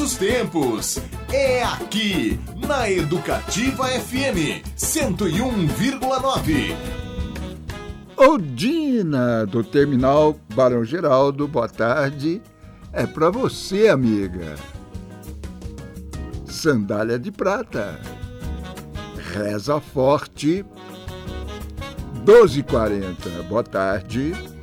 nossos tempos. É aqui, na Educativa FM 101,9. Ô Dina, do Terminal Barão Geraldo, boa tarde. É pra você, amiga. Sandália de prata. Reza forte. 12h40, boa tarde.